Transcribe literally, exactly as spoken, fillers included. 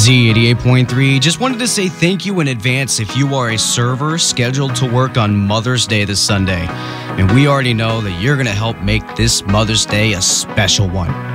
Z eighty-eight point three. Just wanted to say thank you in advance if you are a server scheduled to work on Mother's Day this Sunday. And we already know that you're going to help make this Mother's Day a special one.